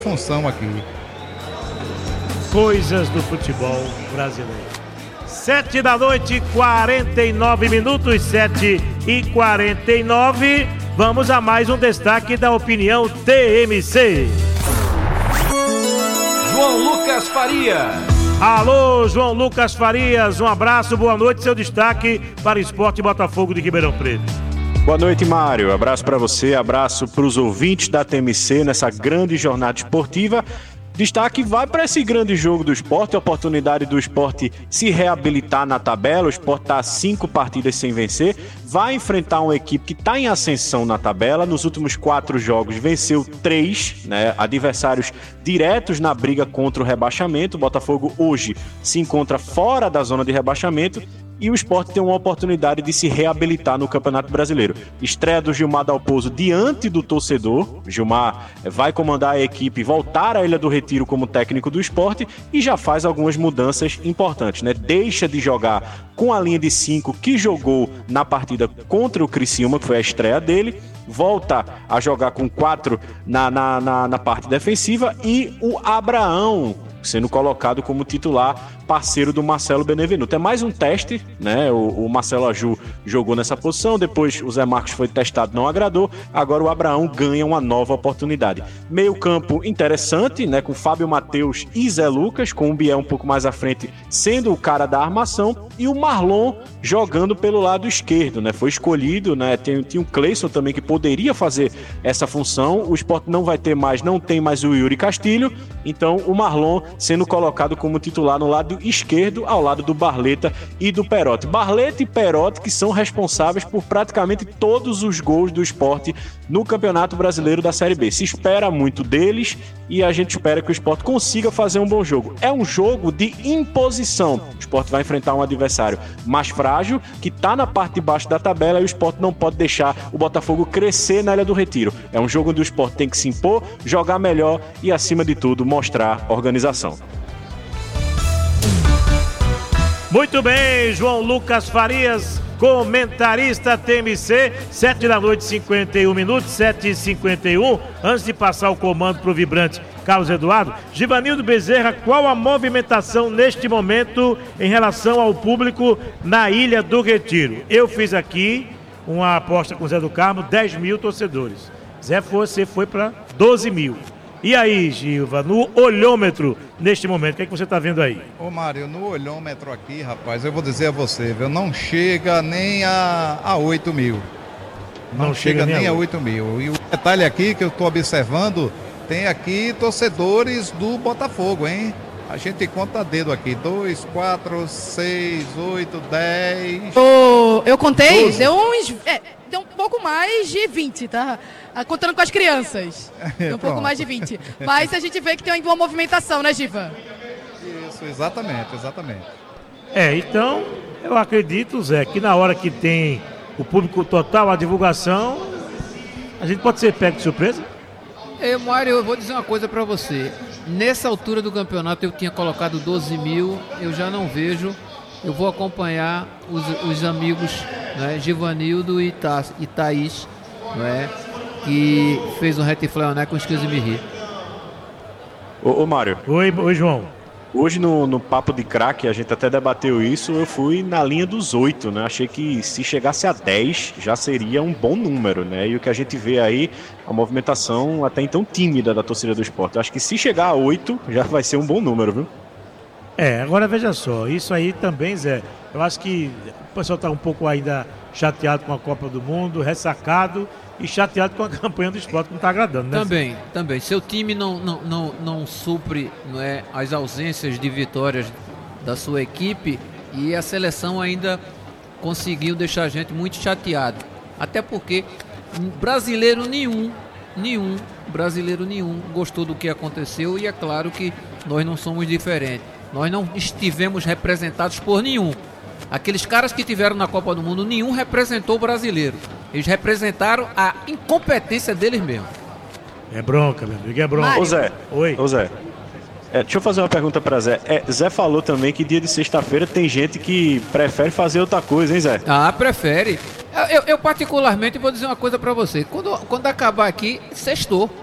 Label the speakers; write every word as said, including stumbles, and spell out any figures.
Speaker 1: função aqui.
Speaker 2: Coisas do futebol brasileiro. Sete da noite, quarenta e nove minutos, sete e quarenta e nove. Vamos a mais um destaque da opinião T M C.
Speaker 3: João Lucas Farias.
Speaker 2: Alô, João Lucas Farias, um abraço, boa noite, seu destaque para o Esporte Botafogo de Ribeirão Preto.
Speaker 4: Boa noite, Mário. Abraço para você, abraço para os ouvintes da T M C nessa grande jornada esportiva. Destaque vai para esse grande jogo do Sport, a oportunidade do Sport se reabilitar na tabela. O Sport está a cinco partidas sem vencer, vai enfrentar uma equipe que está em ascensão na tabela. Nos últimos quatro jogos venceu três, né, adversários diretos na briga contra o rebaixamento. O Botafogo hoje se encontra fora da zona de rebaixamento e o Sport tem uma oportunidade de se reabilitar no Campeonato Brasileiro. Estreia do Gilmar Dalpozo diante do torcedor. Gilmar vai comandar a equipe, voltar à Ilha do Retiro como técnico do Sport e já faz algumas mudanças importantes, né? Deixa de jogar com a linha de cinco que jogou na partida contra o Criciúma, que foi a estreia dele. Volta a jogar com quatro na, na, na, na parte defensiva e o Abraão sendo colocado como titular, parceiro do Marcelo Benevenuto. É mais um teste, né? O, o Marcelo Aju jogou nessa posição, depois o Zé Marcos foi testado, não agradou, agora o Abraão ganha uma nova oportunidade. Meio campo interessante, né? Com Fábio Matheus e Zé Lucas, com o Biel um pouco mais à frente, sendo o cara da armação, e o Marlon jogando pelo lado esquerdo, né? Foi escolhido, né? Tem, tinha o Cleison também que poderia fazer essa função. O Sport não vai ter mais, não tem mais o Yuri Castilho, então o Marlon sendo colocado como titular no lado esquerdo, ao lado do Barleta e do Perotti. Barleta e Perotti que são responsáveis por praticamente todos os gols do Sport no Campeonato Brasileiro da Série B. Se espera muito deles e a gente espera que o Sport consiga fazer um bom jogo. É um jogo de imposição. O Sport vai enfrentar um adversário mais frágil, que está na parte de baixo da tabela, e o Sport não pode deixar o Botafogo crescer na Ilha do Retiro. É um jogo onde o Sport tem que se impor, jogar melhor e, acima de tudo, mostrar organização.
Speaker 2: Muito bem, João Lucas Farias, comentarista T M C, sete da noite, cinquenta e um minutos, sete e cinquenta e um. Antes de passar o comando para o vibrante Carlos Eduardo, Givanildo Bezerra, qual a movimentação neste momento em relação ao público na Ilha do Retiro? Eu fiz aqui uma aposta com o Zé do Carmo, dez mil torcedores. Zé, você foi para doze mil. E aí, Gilva, no olhômetro, neste momento, o que é que você está vendo aí?
Speaker 1: Ô Mário, no olhômetro aqui, rapaz, eu vou dizer a você, viu, não chega nem a, a oito mil. Não, não chega, chega nem a oito mil. E o detalhe aqui que eu estou observando, tem aqui torcedores do Botafogo, hein? A gente conta dedo aqui, dois, quatro, seis, oito, dez...
Speaker 5: Oh, eu contei, doze. Deu uns... É, deu um pouco mais de vinte, tá? Contando com as crianças. Deu um pouco mais de vinte. Mas a gente vê que tem uma boa movimentação, né, Giva?
Speaker 1: Isso, exatamente, exatamente.
Speaker 2: É, então, eu acredito, Zé, que na hora que tem o público total, a divulgação, a gente pode ser pego de surpresa?
Speaker 6: É, Mário, eu vou dizer uma coisa pra você. Nessa altura do campeonato eu tinha colocado doze mil, eu já não vejo. Eu vou acompanhar os, os amigos, né, Givanildo e, Tha, e Thaís, né, que fez um retiflão, né, com Esquisa Me Rir.
Speaker 4: Ô, ô Mário.
Speaker 2: Oi, oi, João.
Speaker 4: Hoje no, no Papo de Craque, a gente até debateu isso, eu fui na linha dos oito, né? Achei que se chegasse a dez já seria um bom número, né? E o que a gente vê aí, a movimentação até então tímida da torcida do Sport. Eu acho que se chegar a oito já vai ser um bom número, viu?
Speaker 2: É, agora veja só, isso aí também, Zé, eu acho que o pessoal está um pouco ainda chateado com a Copa do Mundo, ressacado e chateado com a campanha do Sport, que não está agradando, né?
Speaker 6: Também, também. Seu time não, não, não, não supre, não é, as ausências de vitórias da sua equipe, e a seleção ainda conseguiu deixar a gente muito chateado. Até porque brasileiro nenhum, nenhum, brasileiro nenhum gostou do que aconteceu, e é claro que nós não somos diferentes. Nós não estivemos representados por nenhum. Aqueles caras que tiveram na Copa do Mundo, nenhum representou o brasileiro. Eles representaram a incompetência deles mesmo.
Speaker 2: É bronca, meu amigo, é bronca.
Speaker 4: Ô Zé,
Speaker 2: Oi.
Speaker 4: Ô Zé, é, deixa eu fazer uma pergunta pra Zé. É, Zé falou também que dia de sexta-feira tem gente que prefere fazer outra coisa, hein, Zé?
Speaker 6: Ah, prefere. Eu, eu, eu particularmente vou dizer uma coisa pra você. Quando, quando acabar aqui, sextou.